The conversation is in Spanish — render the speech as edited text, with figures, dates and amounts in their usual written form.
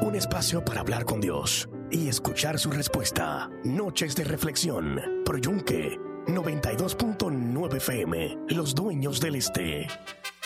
Un espacio para hablar con Dios y escuchar su respuesta. Noches de reflexión por Yunque 92.9 FM, Los Dueños del Este.